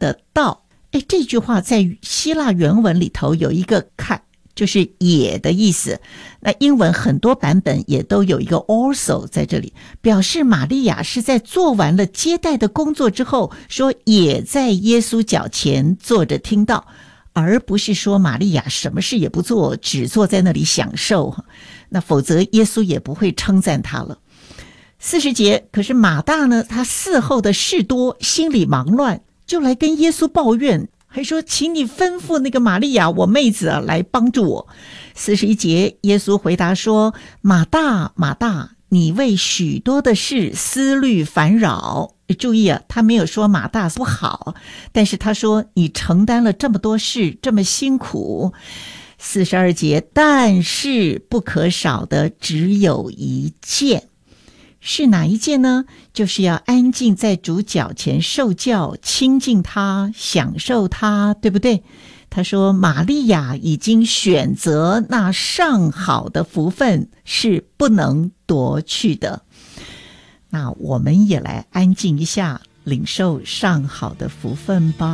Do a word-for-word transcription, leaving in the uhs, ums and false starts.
的道。哎，这句话在希腊原文里头有一个看，就是也的意思。那英文很多版本也都有一个 also 在这里，表示玛利亚是在做完了接待的工作之后，说也在耶稣脚前坐着听道，而不是说玛利亚什么事也不做，只坐在那里享受。那否则耶稣也不会称赞他了。四十节，可是马大呢，他伺候的事多，心里忙乱，就来跟耶稣抱怨，还说请你吩咐那个玛利亚我妹子啊来帮助我。四十一节，耶稣回答说，马大马大，你为许多的事思虑烦扰。注意啊，他没有说马大不好，但是他说你承担了这么多事，这么辛苦。四十二节，但是不可少的只有一件，是哪一件呢？就是要安静在主脚前受教，亲近他，享受他，对不对？他说玛利亚已经选择那上好的福分，是不能夺去的。那我们也来安静一下，领受上好的福分吧。